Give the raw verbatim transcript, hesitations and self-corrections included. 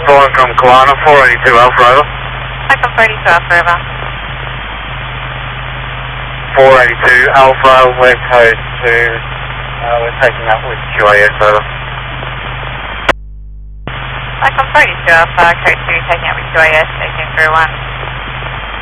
calling from Kelowna, four eighty-two Alpha Over. Michael forty-two Alpha Over. four eighty-two Alpha, we're code two, uh, we're taking up with Q A S over. Michael forty-two Alpha, code two, taking up with Q A S, eighteen through one.